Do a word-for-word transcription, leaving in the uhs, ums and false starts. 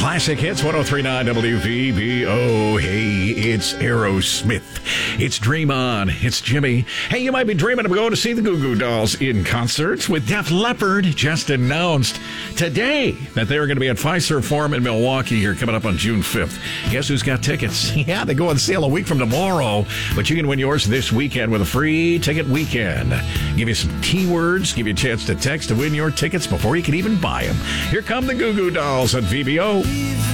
Classic Hits, one oh three point nine W V B O. Hey, it's Aerosmith. It's Dream On. It's Jimmy. Hey, you might be dreaming of going to see the Goo Goo Dolls in concert. With Def Leppard just announced today that they're going to be at Fiserv Forum in Milwaukee here coming up on June fifth. Guess who's got tickets? Yeah, they go on sale a week from tomorrow, but you can win yours this weekend with a free ticket weekend. Give you some keywords, give you a chance to text to win your tickets before you can even buy them. Here come the Goo Goo Dolls at V B O.